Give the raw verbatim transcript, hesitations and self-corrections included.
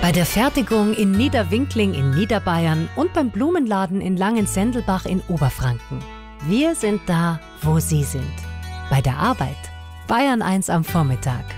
Bei der Fertigung in Niederwinkling in Niederbayern und beim Blumenladen in Langensendelbach in Oberfranken. Wir sind da, wo Sie sind. Bei der Arbeit. Bayern eins am Vormittag.